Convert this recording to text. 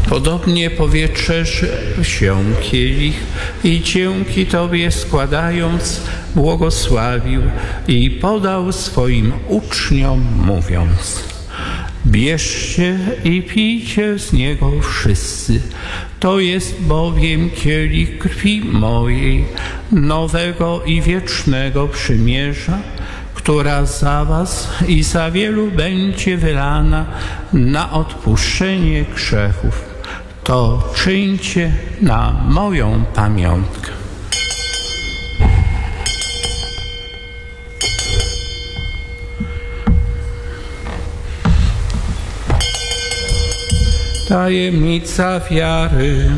Podobnie po wieczerzy wziął kielich i dzięki Tobie składając błogosławił i podał swoim uczniom mówiąc: bierzcie i pijcie z niego wszyscy. To jest bowiem kielich krwi mojej, nowego i wiecznego przymierza, która za was i za wielu będzie wylana na odpuszczenie grzechów. To czyńcie na moją pamiątkę. Tajemnica wiary.